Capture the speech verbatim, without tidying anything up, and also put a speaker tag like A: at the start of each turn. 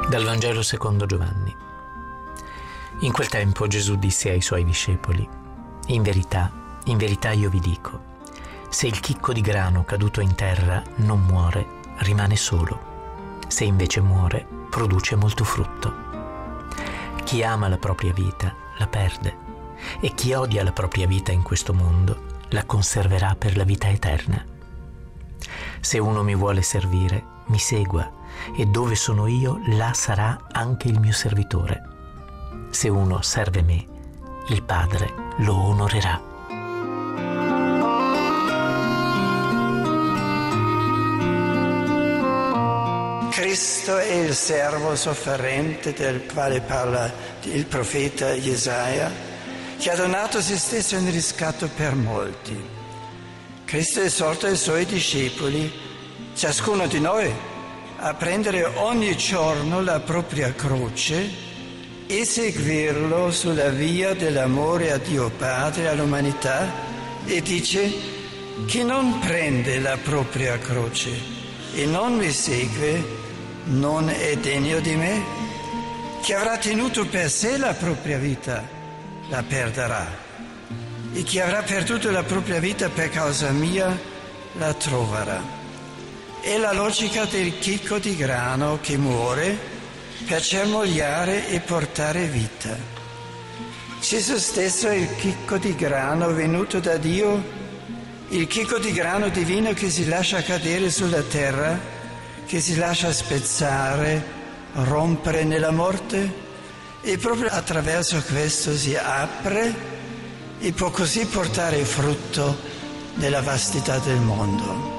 A: Dal Vangelo secondo Giovanni. In quel tempo Gesù disse ai suoi discepoli: In verità, in verità io vi dico, se il chicco di grano caduto in terra non muore, rimane solo. Se invece muore, produce molto frutto. Chi ama la propria vita la perde, e chi odia la propria vita in questo mondo la conserverà per la vita eterna. Se uno mi vuole servire, mi segua, e dove sono io, là sarà anche il mio servitore. Se uno serve me, il Padre lo onorerà.
B: Cristo è il servo sofferente del quale parla il profeta Jesaia, che ha donato se stesso in riscatto per molti. Cristo esorta i suoi discepoli, ciascuno di noi, a prendere ogni giorno la propria croce e seguirlo sulla via dell'amore a Dio Padre e all'umanità, e dice: chi non prende la propria croce e non mi segue non è degno di me. Chi avrà tenuto per sé la propria vita la perderà, e chi avrà perduto la propria vita per causa mia la troverà. È la logica del chicco di grano che muore per germogliare e portare vita. Gesù stesso è il chicco di grano venuto da Dio, il chicco di grano divino che si lascia cadere sulla terra, che si lascia spezzare, rompere nella morte, e proprio attraverso questo si apre e può così portare frutto nella vastità del mondo.